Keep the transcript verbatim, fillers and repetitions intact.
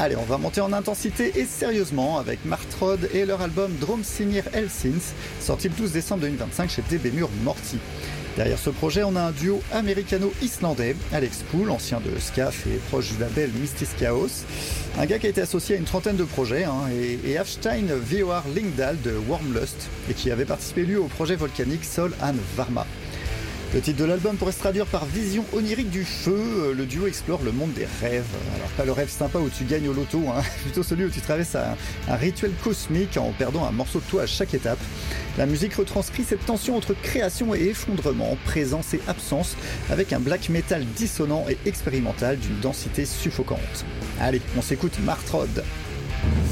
Allez, on va monter en intensité et sérieusement avec Martrod et leur album Dromsimir Helsins, sorti le douze décembre deux mille vingt-cinq chez D B Mur Morty. Derrière ce projet, on a un duo américano-islandais, Alex Poole, ancien de Scaf et proche du label Mystis Chaos, un gars qui a été associé à une trentaine de projets, hein, et, et Hafstein Vioar Lingdal de Wormlust, et qui avait participé lui au projet volcanique Sol and Varma. Le titre de l'album pourrait se traduire par vision onirique du feu. Le duo explore le monde des rêves. Alors pas le rêve sympa où tu gagnes au loto, hein, plutôt celui où tu traverses un, un rituel cosmique en perdant un morceau de toi à chaque étape. La musique retranscrit cette tension entre création et effondrement, présence et absence, avec un black metal dissonant et expérimental d'une densité suffocante. Allez, on s'écoute Martrod.